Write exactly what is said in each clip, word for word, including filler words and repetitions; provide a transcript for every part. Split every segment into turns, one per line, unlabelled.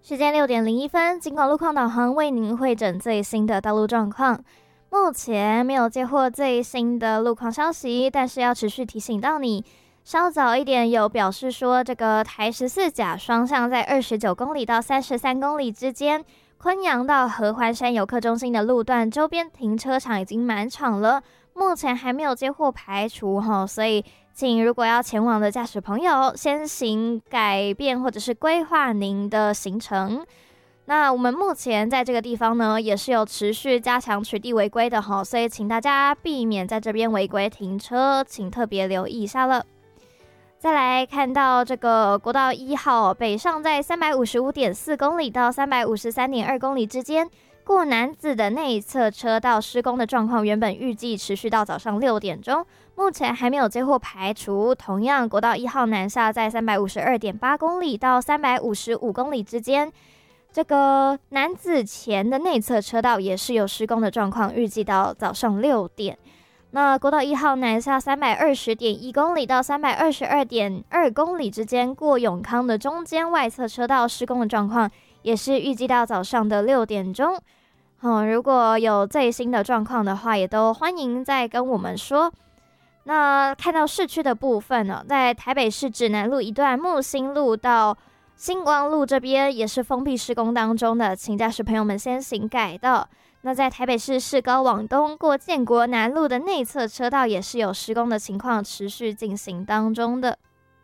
时间六点零一分，警广路况导航为您汇整最新的道路状况。目前没有接获最新的路况消息，但是要持续提醒到你。稍早一点有表示说，这个台十四甲双向在二十九公里到三十三公里之间，昆阳到合欢山游客中心的路段周边停车场已经满场了，目前还没有接获排除哈，所以请如果要前往的驾驶朋友，先行改变或者是规划您的行程。那我们目前在这个地方呢，也是有持续加强取缔违规的哈，所以请大家避免在这边违规停车，请特别留意一下了。再来看到这个国道一号北上在 三百五十五点四公里到 三百五十三点二公里之间，过南子的内侧车道施工的状况原本预计持续到早上六点钟，目前还没有接获排除。同样国道一号南下在 三百五十二点八公里到三百五十五公里之间，这个南子前的内侧车道也是有施工的状况，预计到早上六点。那国道一号南下 三百二十点一公里到 三百二十二点二公里之间，过永康的中间外侧车道施工的状况也是预计到早上的六点钟。嗯，如果有最新的状况的话，也都欢迎再跟我们说。那看到市区的部分呢，在台北市指南路一段木星路到星光路这边也是封闭施工当中的，请驾驶朋友们先行改道。那在台北市市高往东过建国南路的内侧车道也是有施工的情况持续进行当中的。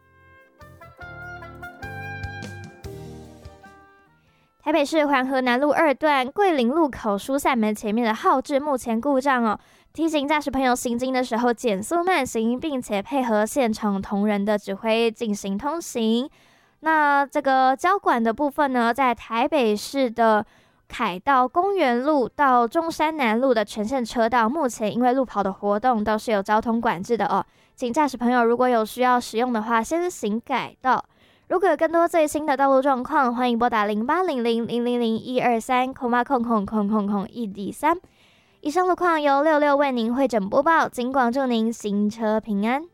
台北市环河南路二段桂林路口疏散门前面的号志目前故障哦，提醒驾驶朋友行经的时候减速慢行，并且配合现场同仁的指挥进行通行。那这个交管的部分呢，在台北市的凯道公园路到中山南路的全线车道，目前因为路跑的活动都是有交通管制的哦，请驾驶朋友如果有需要使用的话，先行改道。如果有更多最新的道路状况，欢迎拨打零八零零零零零一二三空八空空空空空一底三。以上路况由六六为您汇整播报，警广祝您行车平安。